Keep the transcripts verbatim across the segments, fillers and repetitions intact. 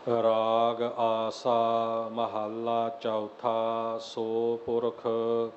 ਰਾਗ ਆਸਾ ਮਹੱਲਾ ਚੌਥਾ। ਸੋ ਪੁਰਖ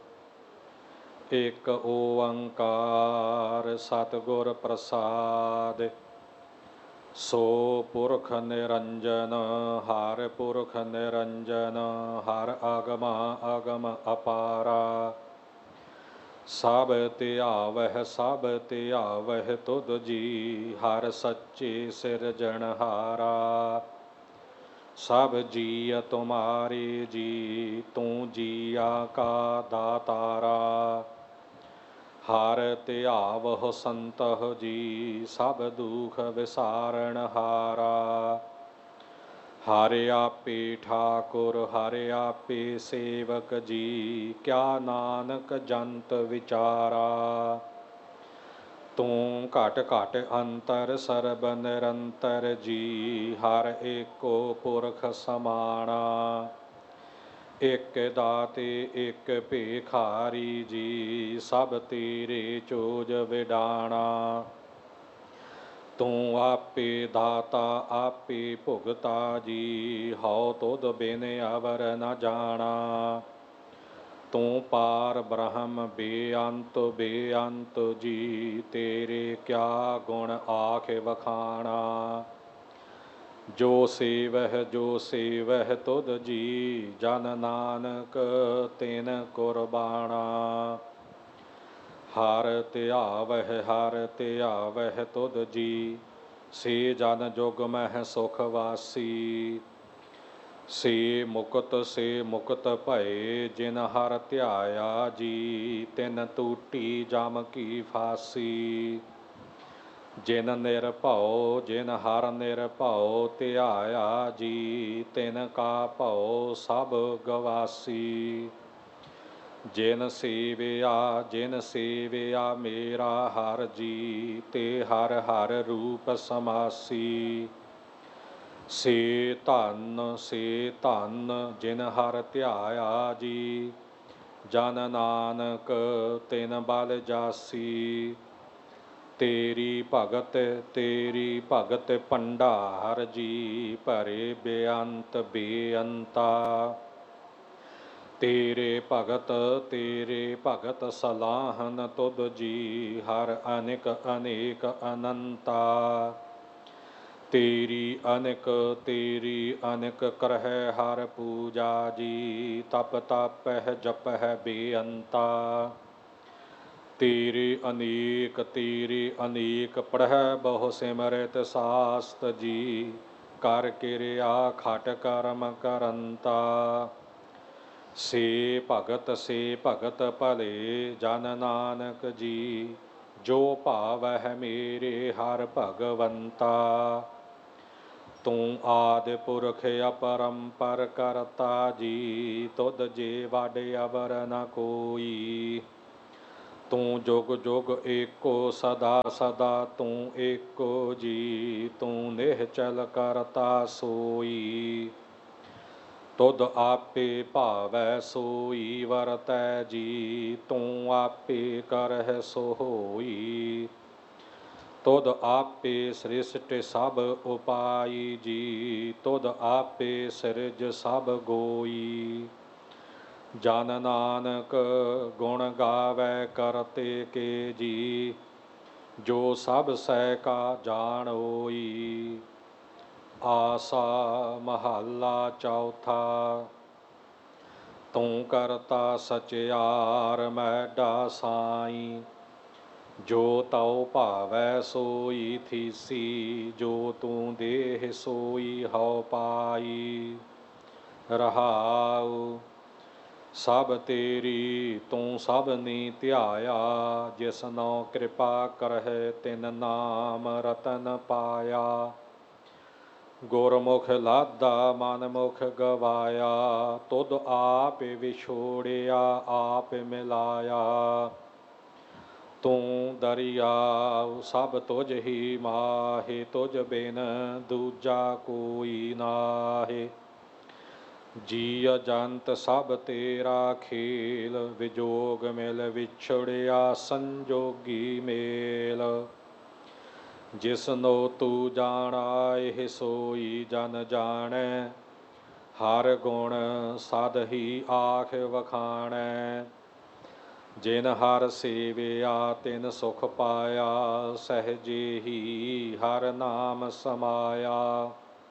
ਇੱਕ ਓੰਕਾਰ ਸਤਿਗੁਰ ਪ੍ਰਸਾਦਿ। ਸੋ ਪੁਰਖ ਨਿਰੰਜਨ ਹਰਿ ਪੁਰਖ ਨਿਰੰਜਨ ਹਰਿ ਆਗਮਾ ਆਗਮ ਅਪਾਰਾ। ਸਭ ਧਿਆਵਹਿ ਸਭ ਧਿਆਵਹਿ ਤੁਧ ਜੀ ਹਰਿ ਸੱਚੇ ਸਿਰਜਣਹਾਰਾ। ਸਭ ਜੀਅ ਤੁਮਾਰੇ ਜੀ ਤੂੰ ਜੀਆ ਕਾ ਦਾਤਾਰਾ। ਹਰ ਧਿਆਵਹੁ ਸੰਤਹੁ ਜੀ ਸਭ ਦੁਖ ਵਿਸਾਰਨ ਹਾਰਾ। ਹਰਿ ਆਪੇ ਠਾਕੁਰ ਹਰਿ ਆਪੇ ਸੇਵਕ ਜੀ ਕਿਆ ਨਾਨਕ ਜੰਤ ਵਿਚਾਰਾ। ਤੂੰ ਘਟ ਘਟ ਅੰਤਰ ਸਰਬ ਨਿਰੰਤਰ ਜੀ ਹਰ ਏਕੋ ਪੁਰਖ ਸਮਾਣਾ। ਇਕ ਦਾਤੇ ਇਕ ਭੇਖਾਰੀ ਜੀ ਸਭ ਤੇਰੇ ਚੋਜ ਵਿਡਾਣਾ। ਤੂੰ ਆਪੇ ਦਾਤਾ ਆਪੇ ਭੁਗਤਾ ਜੀ ਹਉ ਤੁਧ ਬਿਨ ਅਵਰ ਨ ਜਾਣਾ। ਤੂੰ ਪਾਰ ਬ੍ਰਹਮ ਬੇਅੰਤ ਬੇਅੰਤ ਜੀ ਤੇਰੇ ਕਿਆ ਗੁਣ ਆਖ ਵਖਾਣਾ। ਜੋ ਸੇਵਹਿ ਜੋ ਸੇਵਹਿ ਤੁਧ ਜੀ ਜਨ ਨਾਨਕ ਤਿਨ ਕੁਰਬਾਣਾ। ਹਰ ਧਿਆਵਹਿ ਹਰ ਧਿਆਵਹਿ ਤੁਧ ਜੀ ਸੇ ਜਨ ਜੁਗ ਮਹਿ ਸੁਖ ਵਾਸੀ। ਸੇ ਮੁਕਤ ਸੇ ਮੁਕਤ ਭਏ ਜਿਨ ਹਰਿ ਧਿਆਇਆ ਜੀ ਤਿਨ ਟੂਟੀ ਜਮ ਕੀ ਫਾਸੀ। ਜਿਨ ਨਿਰਭਉ ਜਿਨ ਹਰਿ ਨਿਰਭਉ ਧਿਆਇਆ ਜੀ ਤਿਨ ਕਾ ਭਉ ਸਭ ਗਵਾਸੀ। ਜਿਨ ਸੇਵਿਆ ਜਿਨ ਸੇਵਿਆ ਮੇਰਾ ਹਰਿ ਜੀ ਤੇ ਹਰਿ ਹਰਿ ਰੂਪ ਸਮਾਸੀ। ਸੇ ਧਨ ਸੇ ਧਨ ਜਿਨ ਹਰਿ ਧਿਆਇਆ ਜੀ ਜਨ ਨਾਨਕ ਤਿਨ ਬਲ ਜਾਸੀ। ਤੇਰੀ ਭਗਤ ਤੇਰੀ ਭਗਤ ਭੰਡਾਰ ਜੀ ਭਰੇ ਬੇਅੰਤ ਬੇਅੰਤਾ। ਤੇਰੇ ਭਗਤ ਤੇਰੇ ਭਗਤ ਸਲਾਹਨ ਤੁਧ ਜੀ ਹਰਿ ਅਨੇਕ ਅਨੇਕ ਅਨੰਤਾ। ਤੇਰੀ ਅਨੇਕ ਤੇਰੀ ਅਨੇਕ ਕਰਹਿ ਹਰਿ ਪੂਜਾ ਜੀ ਤਪ ਤਪਹਿ ਜਪਹਿ ਬੇਅੰਤਾ। ਤੇਰੇ ਅਨੇਕ ਤੇਰੇ ਅਨੇਕ ਪੜ੍ਹੈ ਬਹੁ ਸਿਮਰਤ ਸਾਸਤ ਜੀ ਕਰ ਕਿਰਿਆ ਖਟ ਕਰਮ ਕਰੰਤਾ। ਸੇ ਭਗਤ ਸੇ ਭਗਤ ਭਲੇ ਜਨ ਨਾਨਕ ਜੀ ਜੋ ਭਾਵਹਿ ਮੇਰੇ ਹਰਿ ਭਗਵੰਤਾ। ਤੂੰ ਆਦਿ ਪੁਰਖ ਅਪਰੰਪਰ ਕਰਤਾ ਜੀ ਤੁਧ ਜੇ ਵਡ ਅਵਰ ਨ ਕੋਈ। ਤੂੰ ਜੁਗ ਜੁਗ ਏਕੋ ਸਦਾ ਸਦਾ ਤੂੰ ਏਕੋ ਜੀ ਤੂੰ ਨਿਹਚਲ ਕਰਤਾ ਸੋਈ। ਤੁਧ ਆਪੇ ਭਾਵੈ ਸੋਈ ਵਰਤੈ ਜੀ ਤੂੰ ਆਪੇ ਕਰਹਿ ਸੋ ਹੋਈ। ਤੁਧ ਆਪੇ ਸ੍ਰਿਸ਼ਟ ਸਭ ਉਪਾਈ ਜੀ ਤੁਧ ਆਪੇ ਸਿਰਜ ਸਭ ਗੋਈ। ਜਨ ਨਾਨਕ ਗੁਣ ਗਾਵੈ ਕਰਤੇ ਕੇ ਜੀ ਜੋ ਸਭ ਸਹਿ ਕਾ ਜਾਣੋਈ। ਆਸਾ ਮਹੱਲਾ ਚੌਥਾ। ਤੂੰ ਕਰਤਾ ਸਚਿਆਰ ਮੈਡਾ ਸਾਈ ਜੋ ਤਉ ਭਾਵੈ ਸੋਈ ਥੀਸੀ। ਜੋ ਤੂੰ ਦੇਹ ਸੋਈ ਹਉ ਪਾਈ। ਰਹਾਉ ਸਭ ਤੇਰੀ ਤੂੰ ਸਭ ਨੀ ਧਿਆਇਆ ਜਿਸਨੋ ਕਿਰਪਾ ਕਰਹਿ ਤਿਨ ਨਾਮ ਰਤਨ ਪਾਇਆ। ਗੁਰਮੁਖ ਲਾਧਾ ਮਨ ਮੁਖ ਗਵਾਇਆ ਤੁਧ ਆਪ ਵਿਛੋੜਿਆ ਆਪ ਮਿਲਾਇਆ। ਤੂੰ ਦਰਿਆਉ ਸਭ ਤੁਝ ਹੀ ਮਾਹੇ ਤੁਝ ਬਿਨ ਦੂਜਾ ਕੋਈ ਨਾਹੇ। ਜੀਅ ਜੰਤ ਸਭ ਤੇਰਾ ਖੇਲ ਵਿਜੋਗ ਮਿਲ ਵਿਛੜਿਆ ਸੰਜੋਗੀ ਮੇਲ। ਜਿਸਨੋ ਤੂ ਜਾਣਾ ਇਹ ਸੋਈ ਜਨ ਜਾਣੈ। ਹਰ ਗੁਣ ਸਦ ਹੀ ਆਖ ਵਖਾਣੈ। ਜਿਨ ਹਰ ਸੇਵਿਆ ਤਿਨ ਸੁਖ ਪਾਇਆ। ਸਹਿਜੇ ਹੀ ਹਰ ਨਾਮ ਸਮਾਇਆ।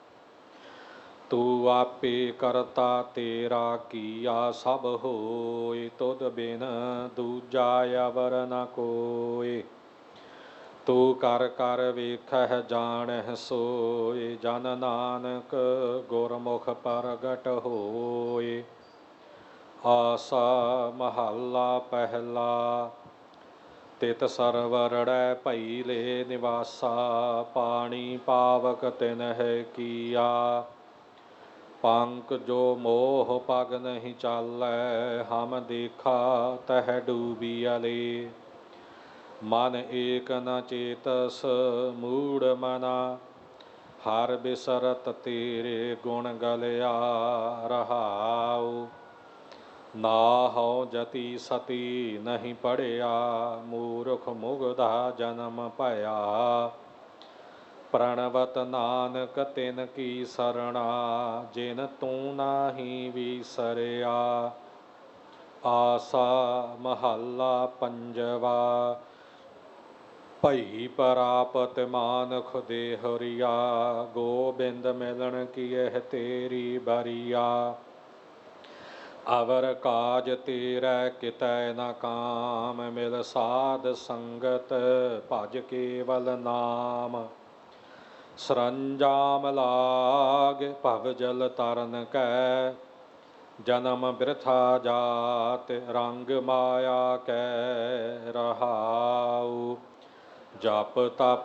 ਤੂੰ ਆਪੇ ਕਰਤਾ ਤੇਰਾ ਕੀਆ ਸਭ ਹੋਏ। ਤੁਧ ਬਿਨ ਦੂਜਾ ਅਵਰ ਨ ਕੋਇ। ਤੂੰ ਕਰ ਕਰ ਵੇਖਹਿ ਜਾਣਹਿ ਸੋਇ। ਜਨ ਨਾਨਕ ਗੁਰਮੁਖ ਪ੍ਰਗਟ ਹੋਇ। ਆਸਾ ਮਹੱਲਾ ਪਹਿਲਾ। ਤਿਤ ਸਰਵਰੜੈ ਭਈ ਲੈ ਨਿਵਾਸਾ। ਪਾਣੀ ਪਾਵਕ ਤਿਨਹਿ ਕੀਆ। ਪੰਕ ਜੋ ਮੋਹ ਪਗ ਨਹੀਂ ਚਾਲੈ। ਹਮ ਦੇਖਾ ਤਹਿ ਡੂਬੀਅਲੇ। ਮਨ ਏਕ ਨ ਚੇਤਸ ਮੂੜ ਮਨਾ। ਹਰ ਬਿਸਰਤ ਤੇਰੇ ਗੁਣ ਗਲਿਆ ਰਹਾਉ। ਨਾਹਉ ਜਤੀ ਸਤੀ ਨਹੀਂ ਪੜਿਆ। ਮੂਰਖ ਮੁਗਧਾ ਜਨਮ ਭਇਆ। ਪ੍ਰਣਵਤ ਨਾਨਕ ਤਿਨ ਕੀ ਸਰਣਾ। ਜਿਨ ਤੂੰ ਨਾਹੀ ਵੀਸਰਿਆ। ਆਸਾ ਮਹੱਲਾ ਪੰਜਵਾ। ਭਈ ਪ੍ਰਾਪਤ ਮਾਨੁਖ ਦੇ ਹਰੀਆ। ਗੋਬਿੰਦ ਮਿਲਣ ਕੀ ਇਹ ਤੇਰੀ ਬਰੀਆ। ਅਵਰ ਕਾਜ ਤੇਰੇ ਕਿਤੈ ਨ ਕਾਮ। ਮਿਲ ਸਾਧ ਸੰਗਤ ਭਜ ਕੇਵਲ ਨਾਮ। ਸਰੰਜਾਮ ਲਾਗ ਭਵ ਜਲ ਤਰਨ ਕੈ। ਜਨਮ ਬਿਰਥਾ ਜਾਤ ਰੰਗ ਮਾਇਆ ਕੈ ਰਹਾਉ। ਜਪ ਤਪ